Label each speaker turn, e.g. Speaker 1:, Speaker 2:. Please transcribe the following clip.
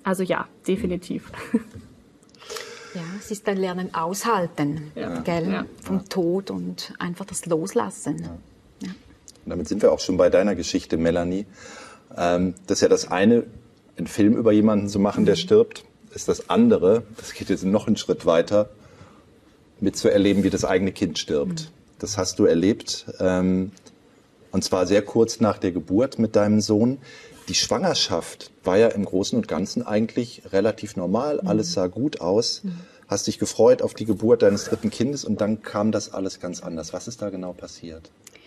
Speaker 1: Also ja, definitiv.
Speaker 2: Ja, es ist ein Lernen aushalten, gell?
Speaker 1: Ja.
Speaker 2: Vom Tod und einfach das Loslassen.
Speaker 3: Ja.
Speaker 2: Ja.
Speaker 3: Und damit sind wir auch schon bei deiner Geschichte, Melanie. Das ist ja das eine, einen Film über jemanden zu machen, der stirbt. Ist das andere, das geht jetzt noch einen Schritt weiter, mitzuerleben, wie das eigene Kind stirbt. Das hast du erlebt, und zwar sehr kurz nach der Geburt mit deinem Sohn. Die Schwangerschaft war ja im Großen und Ganzen eigentlich relativ normal, alles sah gut aus. Hast dich gefreut auf die Geburt deines dritten Kindes und dann kam das alles ganz anders. Was ist da genau passiert?